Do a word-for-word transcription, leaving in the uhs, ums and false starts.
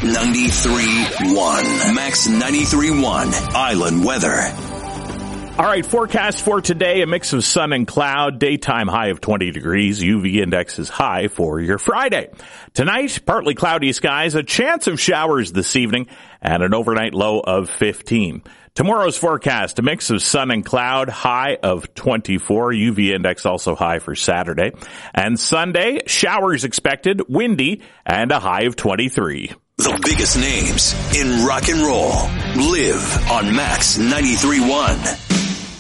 ninety-three point one. Max ninety-three point one. Island weather. All right, forecast for today, a mix of sun and cloud, daytime high of twenty degrees, U V index is high for your Friday. Tonight, partly cloudy skies, a chance of showers this evening, and an overnight low of fifteen. Tomorrow's forecast, a mix of sun and cloud, high of twenty-four, U V index also high for Saturday. And Sunday, showers expected, windy, and a high of twenty-three. The biggest names in rock and roll live on Max ninety-three point one.